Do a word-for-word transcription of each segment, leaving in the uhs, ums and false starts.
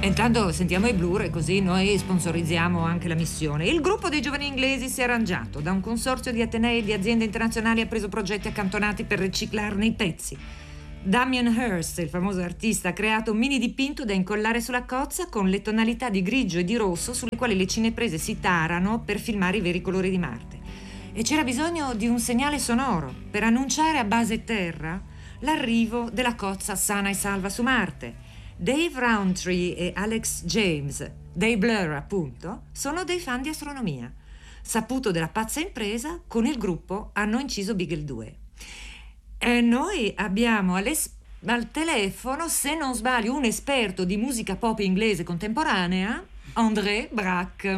E intanto sentiamo i Blur e così noi sponsorizziamo anche la missione. Il gruppo dei giovani inglesi si è arrangiato. Da un consorzio di atenei e di aziende internazionali ha preso progetti accantonati per riciclarne i pezzi. Damien Hirst, il famoso artista, ha creato un mini dipinto da incollare sulla cozza con le tonalità di grigio e di rosso sulle quali le cineprese si tarano per filmare i veri colori di Marte. E c'era bisogno di un segnale sonoro per annunciare a base terra l'arrivo della cozza sana e salva su Marte. Dave Rowntree e Alex James, dei Blur appunto, sono dei fan di astronomia. Saputo della pazza impresa, con il gruppo hanno inciso Beagle due. E noi abbiamo all'es- al telefono, se non sbaglio, un esperto di musica pop inglese contemporanea, André Braque.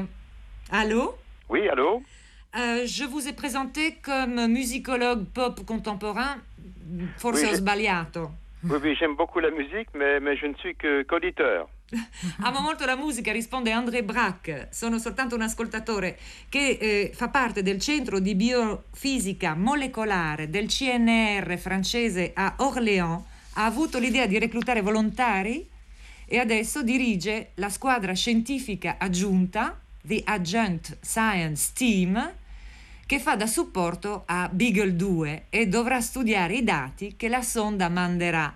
Allô? Oui, allô? Euh, je vous ai présenté comme musicologue pop contemporain, forse Oui, ho je- sbagliato. Oui, oui, j'aime beaucoup la musique, mais, mais je ne suis que qu'auditeur. Amo molto la musica, risponde André Braque. Sono soltanto un ascoltatore che eh, fa parte del centro di biofisica molecolare del C N R francese a Orléans. Ha avuto l'idea di reclutare volontari e adesso dirige la squadra scientifica aggiunta, The Adjunct Science Team, che fa da supporto a Beagle due e dovrà studiare i dati che la sonda manderà.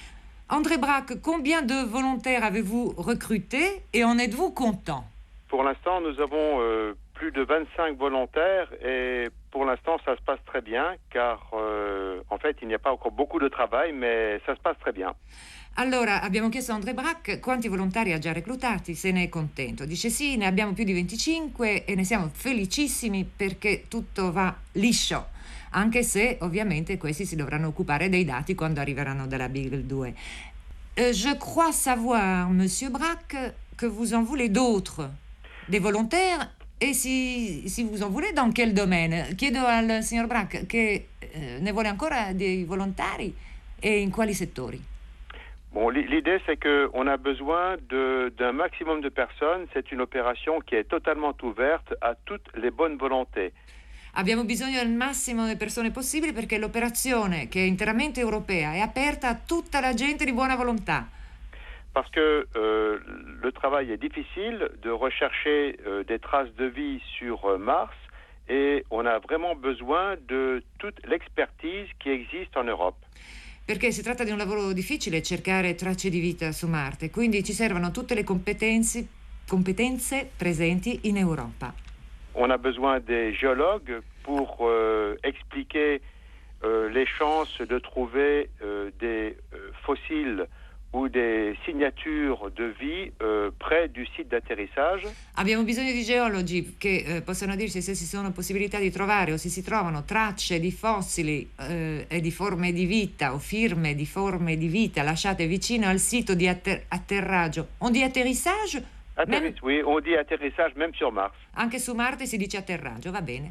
André Braque, combien de volontaires avez-vous recruté et en êtes-vous content? Pour l'instant, nous avons euh, plus de vingt-cinq volontaires et pour l'instant, ça se passe très bien car euh, en fait, il n'y a pas encore beaucoup de travail, mais ça se passe très bien. Allora, abbiamo chiesto a André Braque quanti volontari ha già reclutati, se ne è contento. Dice sì, ne abbiamo più di venticinque e ne siamo felicissimi perché tutto va liscio, anche se ovviamente questi si dovranno occupare dei dati quando arriveranno dalla Beagle due. Euh, je crois savoir, Monsieur Braque, que vous en voulez d'autres, des volontaires, e si, si vous en voulez, dans quel domaine? Chiedo al signor Braque che eh, ne vuole ancora dei volontari e in quali settori? Bon, l'i- l'idée, c'est qu'on a besoin de, d'un maximum de personnes. C'est une opération qui est totalement ouverte à toutes les bonnes volontés. Abbiamo bisogno del massimo di persone possibili perché l'operazione, che è interamente europea, è aperta a tutta la gente di buona volontà. Parce que euh, le travail est difficile de rechercher euh, des traces de vie sur euh, Mars et on a vraiment besoin de toute l'expertise qui existe en Europe. Perché si tratta di un lavoro difficile cercare tracce di vita su Marte, quindi ci servono tutte le competenze, competenze presenti in Europa. On a besoin des géologues pour euh, expliquer euh, les chances de trouver euh, des euh, fossiles ou des signatures de vie euh, près du site d'atterrissage. Abbiamo bisogno di geologi che eh, possano dirci se ci sono possibilità di trovare o se si trovano tracce di fossili eh, e di forme di vita o firme di forme di vita lasciate vicino al sito di atter- atterraggio o di atterrissage. Atterriss- oui, on dit atterrissage même sur Mars. Anche su Marte si dice atterraggio, va bene.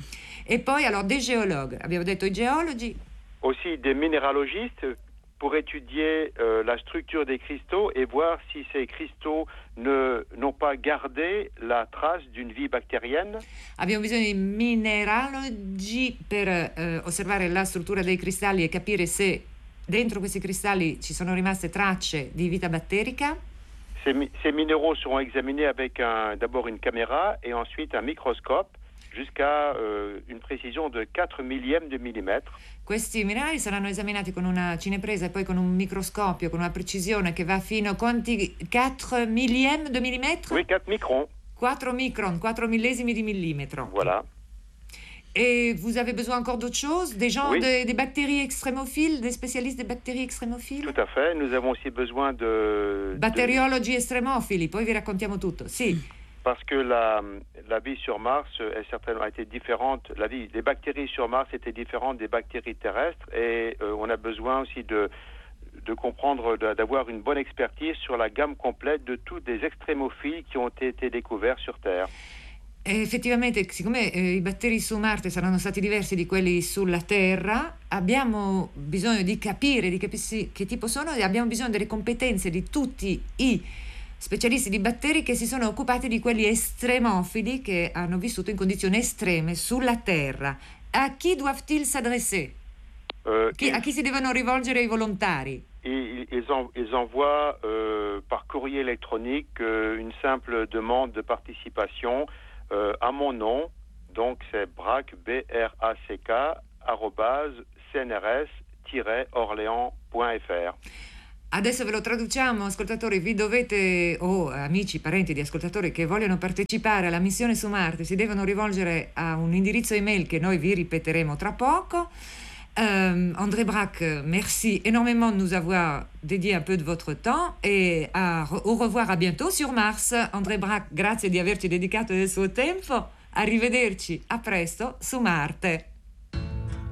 E poi allora dei geologhi, abbiamo detto i geologi. Aussi des minéralogistes pour étudier euh, la structure des cristaux et voir si ces cristaux ne, n'ont pas gardé la trace d'une vie bactérienne. Abbiamo bisogno di mineralogi per eh, osservare la struttura dei cristalli e capire se dentro questi cristalli ci sono rimaste tracce di vita batterica. Ces, mi- ces minéraux seront examinés avec un, d'abord une caméra et ensuite un microscope jusqu'à euh, une précision de quatre millièmes de millimètre. Questi minerali saranno esaminati con una cinepresa e poi con un microscopio con una precisione che va fino a quanti? quattro millième de millimètre? Oui, quatre microns. quattro micron, quattro millesimi di millimetro. Voilà. Et vous avez besoin encore d'autres choses? Des gens, Oui. des, des bactéries extrémophiles, des spécialistes des bactéries extrémophiles? Tout à fait. Nous avons aussi besoin de... de- Batteriologi estremofili, poi vi raccontiamo tutto. Sì. Parce que la, la vie sur Mars est certainement a été différente. La vie, les bactéries sur Mars étaient différentes des bactéries terrestres et euh, on a besoin aussi de, de comprendre, de- d'avoir une bonne expertise sur la gamme complète de tous les extrémophiles qui ont été découverts sur Terre. E effettivamente, siccome eh, i batteri su Marte saranno stati diversi di quelli sulla Terra, abbiamo bisogno di capire di capirsi che tipo sono e abbiamo bisogno delle competenze di tutti i specialisti di batteri che si sono occupati di quelli estremofili che hanno vissuto in condizioni estreme sulla Terra. A chi doivent-ils s'adresser? Euh, Chi- a chi si devono rivolgere i volontari? ils, ils, en- ils envoient euh, par courrier électronique euh, une simple demande de participation euh, à mon nom. Donc c'est brac, B R A C K, arrobase, C N R S Orléans punto F R. Adesso ve lo traduciamo, ascoltatori, vi dovete, o amici, parenti di ascoltatori che vogliono partecipare alla missione su Marte, si devono rivolgere a un indirizzo email che noi vi ripeteremo tra poco. Euh, André Brack, merci énormément de nous avoir dédié un peu de votre temps e a, au revoir, a bientôt sur Mars. André Brack, grazie di averci dedicato del suo tempo. Arrivederci, a presto su Marte.